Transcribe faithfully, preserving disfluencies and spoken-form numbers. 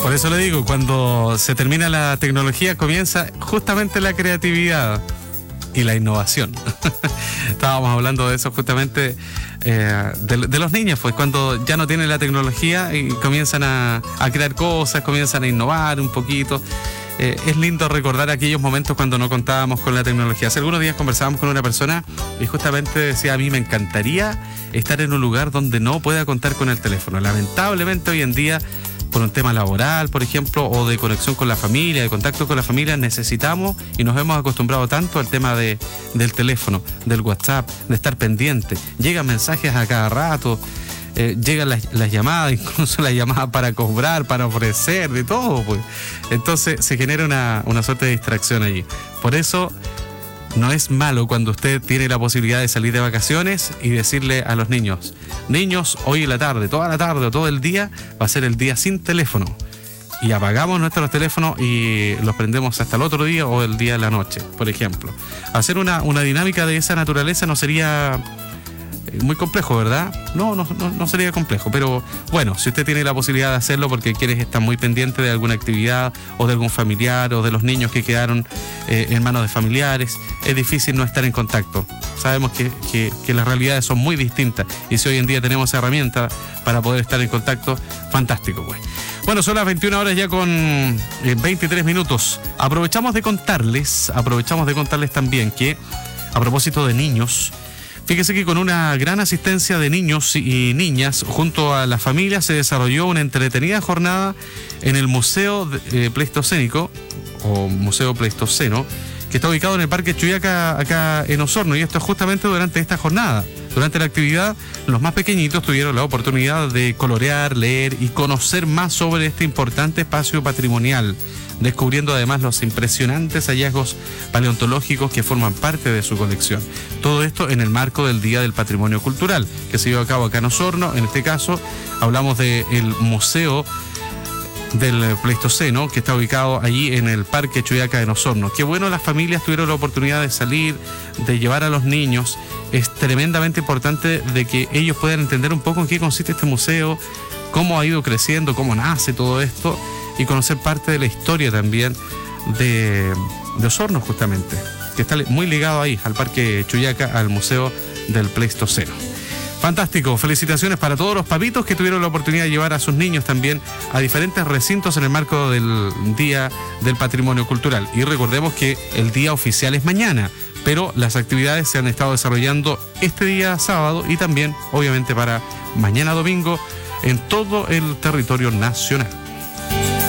Por eso le digo, cuando se termina la tecnología comienza justamente la creatividad y la innovación. Estábamos hablando de eso justamente, eh, de, de los niños, pues cuando ya no tienen la tecnología y comienzan a, a crear cosas, comienzan a innovar un poquito. Eh, es lindo recordar aquellos momentos cuando no contábamos con la tecnología. Hace algunos días conversábamos con una persona y justamente decía: a mí me encantaría estar en un lugar donde no pueda contar con el teléfono. Lamentablemente hoy en día, por un tema laboral, por ejemplo, o de conexión con la familia, de contacto con la familia, necesitamos y nos hemos acostumbrado tanto al tema de, del teléfono, del WhatsApp, de estar pendiente. Llegan mensajes a cada rato, eh, llegan las, las llamadas, incluso las llamadas para cobrar, para ofrecer, de todo, pues. Entonces se genera una, una suerte de distracción allí. Por eso no es malo cuando usted tiene la posibilidad de salir de vacaciones y decirle a los niños: niños, hoy en la tarde, toda la tarde o todo el día va a ser el día sin teléfono. Y apagamos nuestros teléfonos y los prendemos hasta el otro día o el día de la noche, por ejemplo. Hacer una, una dinámica de esa naturaleza no sería muy complejo, ¿verdad? No, no, no, no sería complejo, pero bueno, si usted tiene la posibilidad de hacerlo porque quiere estar muy pendiente de alguna actividad o de algún familiar o de los niños que quedaron eh, en manos de familiares, es difícil no estar en contacto. Sabemos que, que, que las realidades son muy distintas y si hoy en día tenemos herramientas para poder estar en contacto, fantástico, pues. Bueno, son las veintiuna horas ya con eh, veintitrés minutos. Aprovechamos de contarles, aprovechamos de contarles también que, a propósito de niños, fíjese que con una gran asistencia de niños y niñas junto a las familias se desarrolló una entretenida jornada en el Museo eh, Pleistocénico o Museo Pleistoceno, que está ubicado en el Parque Chuyaca, acá en Osorno, y esto es justamente durante esta jornada. Durante la actividad, los más pequeñitos tuvieron la oportunidad de colorear, leer y conocer más sobre este importante espacio patrimonial, descubriendo además los impresionantes hallazgos paleontológicos que forman parte de su colección. Todo esto en el marco del Día del Patrimonio Cultural, que se llevó a cabo acá en Osorno. En este caso, hablamos del Museo del Pleistoceno, que está ubicado allí en el Parque Chuyaca en Osorno. Qué bueno, las familias tuvieron la oportunidad de salir, de llevar a los niños. Es tremendamente importante de que ellos puedan entender un poco en qué consiste este museo, cómo ha ido creciendo, cómo nace todo esto, y conocer parte de la historia también de, de Osorno, justamente, que está muy ligado ahí al Parque Chuyaca, al Museo del Pleistoceno. Fantástico, felicitaciones para todos los papitos que tuvieron la oportunidad de llevar a sus niños también a diferentes recintos en el marco del Día del Patrimonio Cultural. Y recordemos que el día oficial es mañana, pero las actividades se han estado desarrollando este día sábado y también, obviamente, para mañana domingo en todo el territorio nacional.